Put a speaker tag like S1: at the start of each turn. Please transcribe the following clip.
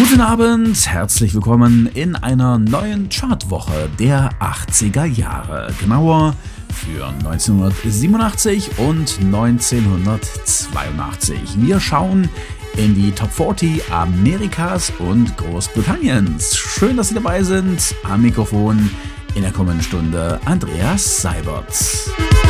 S1: Guten Abend, herzlich willkommen in einer neuen Chartwoche der 80er Jahre. Genauer für 1987 und 1982. Wir schauen in die Top 40 Amerikas und Großbritanniens. Schön, dass Sie dabei sind. Am Mikrofon in der kommenden Stunde Andreas Seibert.